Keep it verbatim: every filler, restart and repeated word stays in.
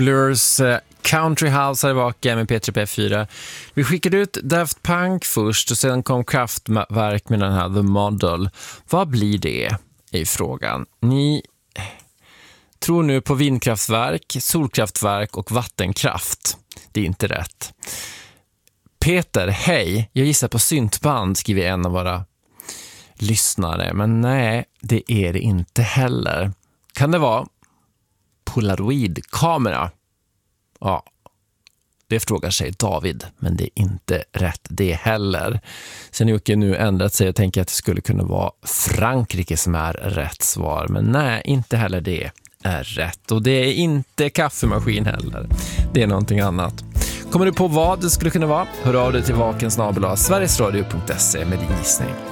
Blurs uh, Country House här tillbaka med P tre P fyra. Vi skickade ut Daft Punk först och sen kom Kraftwerk med den här The Model. Vad blir det i frågan? Ni tror nu på vindkraftverk, solkraftverk och vattenkraft. Det är inte rätt. Peter, hej. Jag gissar på syntband, skriver en av våra lyssnare. Men nej, det är det inte heller. Kan det vara Polaroid-kamera? Ja, det frågar sig David, men det är inte rätt det heller. Sen har Jocke nu ändrat sig och tänker att det skulle kunna vara Frankrike som är rätt svar. Men nej, inte heller det är rätt. Och det är inte kaffemaskin heller. Det är någonting annat. Kommer du på vad det skulle kunna vara? Hör av dig till vakensnabel-a sverigesradio punkt se med din gissning.